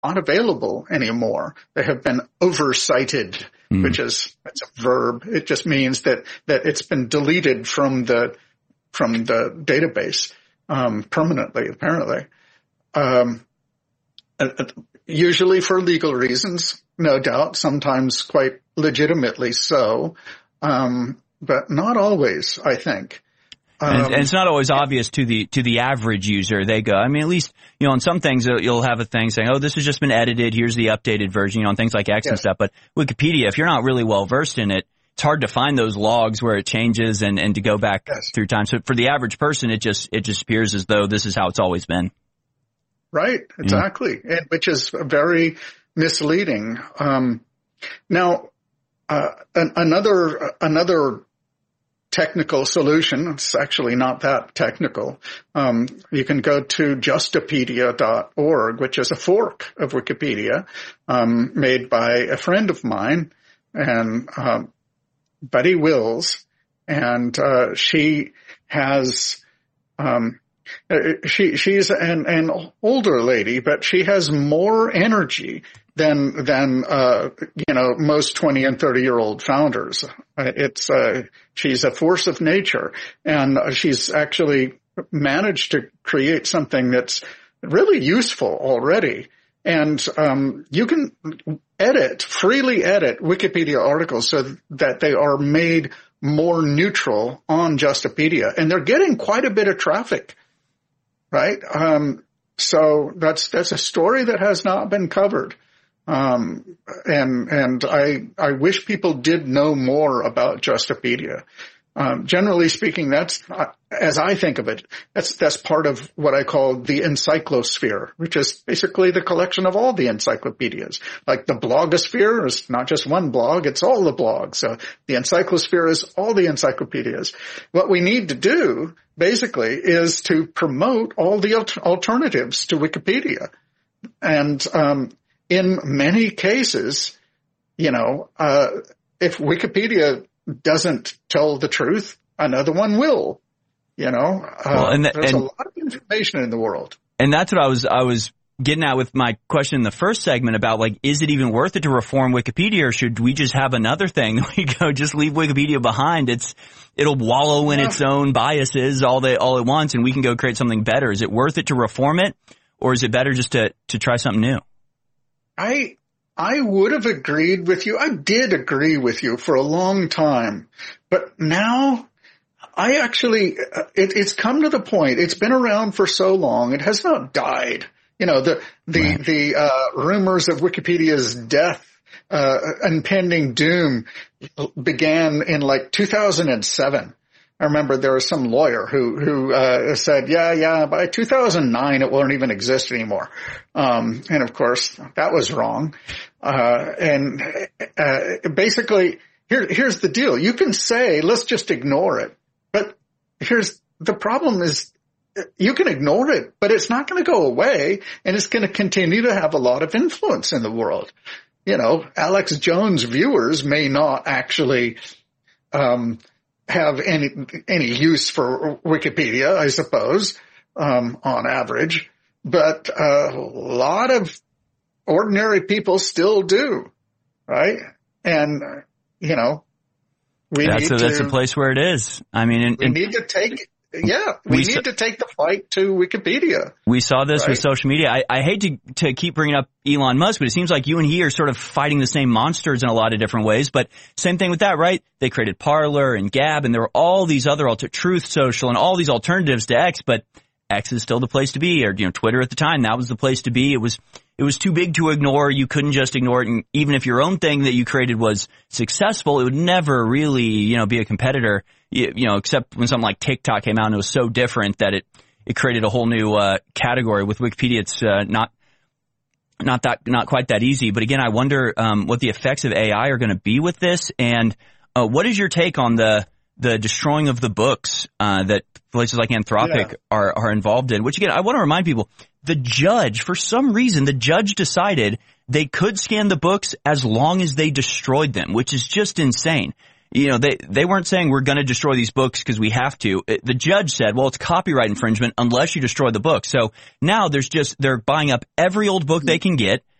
not available anymore. They have been oversighted, it's a verb. It just means that it's been deleted from the database, permanently, apparently. Usually for legal reasons, no doubt, sometimes quite legitimately so. But not always, I think. And it's not always obvious to the average user. They go, I mean, at least, on some things you'll have a thing saying, oh, this has just been edited. Here's the updated version, on things like X and stuff. But Wikipedia, if you're not really well versed in it, it's hard to find those logs where it changes and to go back through time. So for the average person, it just appears as though this is how it's always been. Right. Exactly. And which is very misleading. Now, another technical solution, it's actually not that technical. You can go to justipedia.org, which is a fork of Wikipedia, made by a friend of mine, and Betty Wills, and she has she's an older lady, but she has more energy than most 20 and 30-year-old founders. She's a force of nature, and she's actually managed to create something that's really useful already. And you can freely edit Wikipedia articles so that they are made more neutral on Justipedia, and they're getting quite a bit of traffic, right? So that's a story that has not been covered. And I wish people did know more about Justipedia. Generally speaking, that's, as I think of it, that's part of what I call the encyclosphere, which is basically the collection of all the encyclopedias. Like the blogosphere is not just one blog, it's all the blogs. So the encyclosphere is all the encyclopedias. What we need to do, basically, is to promote all the alternatives to Wikipedia. And, in many cases, if Wikipedia doesn't tell the truth, another one will, there's a lot of information in the world. And that's what I was getting at with my question in the first segment about, is it even worth it to reform Wikipedia, or should we just have another thing that we go, just leave Wikipedia behind? It'll wallow in its own biases all it wants, and we can go create something better. Is it worth it to reform it, or is it better just to try something new? I would have agreed with you. I did agree with you for a long time, but now I actually, it's come to the point. It's been around for so long. It has not died. The rumors of Wikipedia's death, impending doom began in 2007. I remember there was some lawyer who said, by 2009 it won't even exist anymore. And of course that was wrong. Basically here's the deal. You can say, let's just ignore it. But here's the problem is you can ignore it, but it's not going to go away, and it's going to continue to have a lot of influence in the world. Alex Jones viewers may not actually, have any use for Wikipedia, I suppose, on average, but a lot of ordinary people still do, right? And that's a place where it is. I mean, we need to take. Yeah, we need to take the fight to Wikipedia. We saw this with social media. I hate to keep bringing up Elon Musk, but it seems like you and he are sort of fighting the same monsters in a lot of different ways. But same thing with that, right? They created Parler and Gab, and there were all these other Truth Social and all these alternatives to X, but X is still the place to be. Or Twitter at the time, that was the place to be. It was too big to ignore. You couldn't just ignore it. And even if your own thing that you created was successful, it would never really, be a competitor. Except when something like TikTok came out and it was so different that it created a whole new category. With Wikipedia, it's not quite that easy. But again, I wonder what the effects of AI are going to be with this, and what is your take on the destroying of the books that places like Anthropic are involved in? Which again, I want to remind people, for some reason, the judge decided they could scan the books as long as they destroyed them, which is just insane. they weren't saying we're going to destroy these books because we have to. The judge said, well, it's copyright infringement unless you destroy the book. So now they're buying up every old book they can get.